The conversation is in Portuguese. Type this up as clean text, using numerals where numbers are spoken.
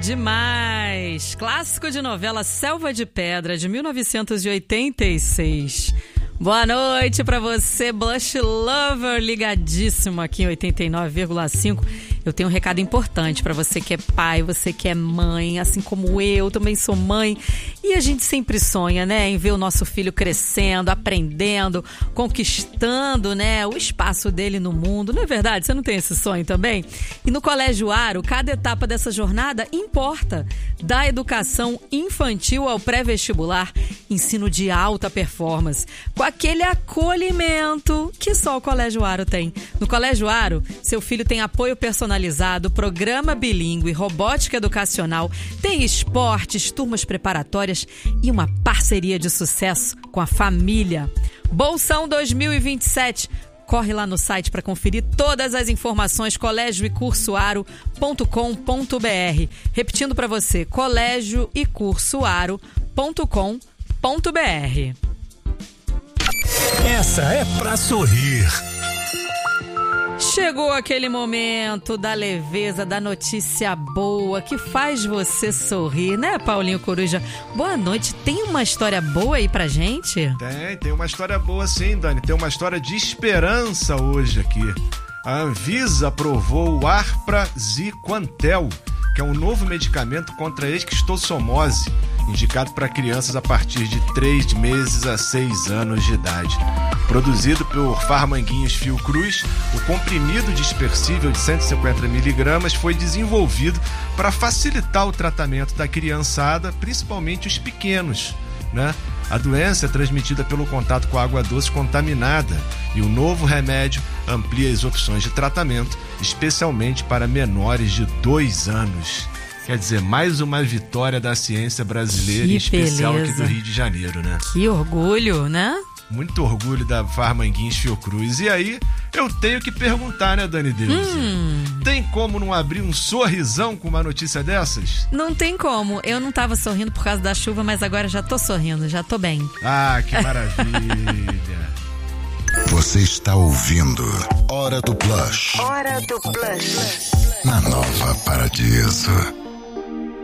Demais! Clássico de novela Selva de Pedra, de 1986. Boa noite pra você, Blush Lover, ligadíssimo aqui em 89,5. Eu tenho um recado importante pra você que é pai, você que é mãe, assim como eu também sou mãe. E a gente sempre sonha, né, em ver o nosso filho crescendo, aprendendo, conquistando, né, o espaço dele no mundo. Não é verdade? Você não tem esse sonho também? E no Colégio Aro, cada etapa dessa jornada importa. Da educação infantil ao pré-vestibular, ensino de alta performance, com aquele acolhimento que só o Colégio Aro tem. No Colégio Aro, seu filho tem apoio personalizado, programa bilíngue, robótica educacional, tem esportes, turmas preparatórias e uma parceria de sucesso com a família. Bolsão 2027. Corre lá no site para conferir todas as informações, colégioecursoaro.com.br. Repetindo para você, colégioecursoaro.com.br. Essa é pra sorrir. Chegou aquele momento da leveza, da notícia boa que faz você sorrir, né, Paulinho Coruja? Boa noite. Tem uma história boa aí pra gente? Tem uma história boa sim, Dani. Tem uma história de esperança hoje aqui. A Anvisa aprovou o Arpraziquantel, que é um novo medicamento contra a esquistossomose, indicado para crianças a partir de 3 meses a 6 anos de idade. Produzido por Pharmanguinhos Fiocruz, o comprimido dispersível de 150 mg foi desenvolvido para facilitar o tratamento da criançada, principalmente os pequenos, né? A doença é transmitida pelo contato com água doce contaminada e o novo remédio amplia as opções de tratamento, especialmente para menores de 2 anos. Quer dizer, mais uma vitória da ciência brasileira, em especial aqui do Rio de Janeiro, né? Que orgulho, né? Muito orgulho da Pharmanguinhos Fiocruz. E aí, eu tenho que perguntar, né, Dani Deus? Tem como não abrir um sorrisão com uma notícia dessas? Não tem como. Eu não tava sorrindo por causa da chuva, mas agora já tô sorrindo, já tô bem. Ah, que maravilha. Você está ouvindo Hora do Blush. Hora do Blush. Na Nova Paradiso.